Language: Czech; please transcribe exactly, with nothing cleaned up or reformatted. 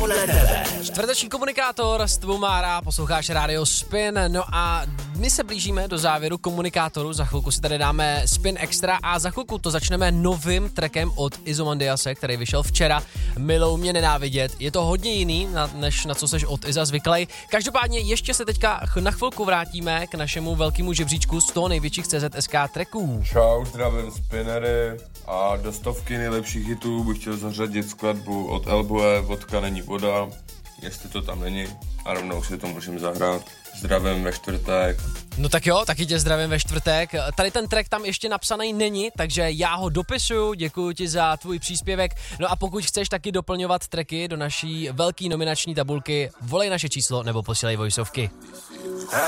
podle tebe. Čtvrteční komunikátor s tvou Mára, posloucháš Radio Spin, no a my se blížíme do závěru komunikátoru, za chvilku si tady dáme Spin Extra a za chvilku to začneme novým trackem od Izomandiase, který vyšel včera, Milou mě nenávidět. Je to hodně jiný, než na co seš od Iza zvyklej. Každopádně ještě se teďka na chvilku vrátíme k našemu velkému žebříčku sto největších C Z S K tracků. Čau, zdravím spinnery a do stovky nejlepších hitů bych chtěl zařadit skladbu od Elboe, Vodka není voda, jestli to tam není a rovnou si to můžeme zahrát. Zdravím ve čtvrtek. No tak jo, taky tě zdravím ve čtvrtek. Tady ten track tam ještě napsaný není, takže já ho dopisuju, děkuji ti za tvůj příspěvek. No a pokud chceš taky doplňovat tracky do naší velké nominační tabulky, volej naše číslo nebo posílej voiceovky.